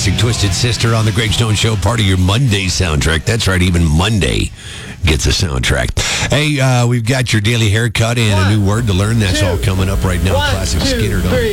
classic Twisted Sister on the Greg Stone Show, part of your Monday soundtrack. That's right, even Monday gets a soundtrack. Hey, we've got your daily haircut and a new word to learn. That's all coming up right now. Classic Skinner.